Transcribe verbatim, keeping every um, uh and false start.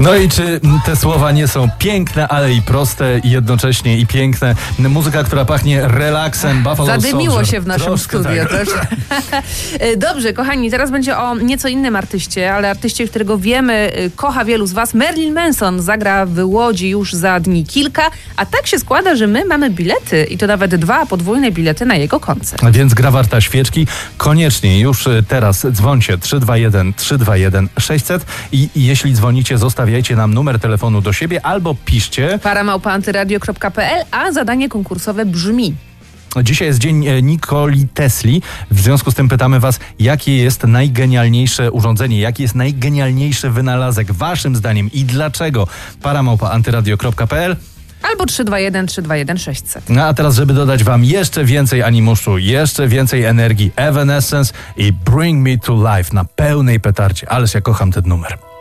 No i czy te słowa nie są piękne, ale i proste i jednocześnie i piękne? Muzyka, która pachnie relaksem, Buffalo Soldier. Zadymiło się w naszym Troszkę studiu tak. też. Dobrze, kochani, teraz będzie o nieco innym artyście, ale artyście, którego wiemy, kocha wielu z was. Marilyn Manson zagra w Łodzi już za dni kilka, a tak się składa, że my mamy bilety i to nawet dwa podwójne bilety na jego koncert. Więc gra warta świeczki. Koniecznie już teraz dzwońcie trzy dwa jeden trzy dwa jeden sześćset i jeśli dzwonicie, zostawiajcie nam numer telefonu do siebie albo piszcie para małpa antyradio kropka pe el, a zadanie konkursowe brzmi: dzisiaj jest dzień Nikoli Tesli. W związku z tym pytamy was, jakie jest najgenialniejsze urządzenie, jaki jest najgenialniejszy wynalazek waszym zdaniem i dlaczego? para małpa antyradio kropka pe el albo trzy dwa jeden trzy dwa jeden sześćset. No a teraz, żeby dodać wam jeszcze więcej animuszu, jeszcze więcej energii, Evanescence i Bring Me to Life na pełnej petardzie. Ależ ja kocham ten numer.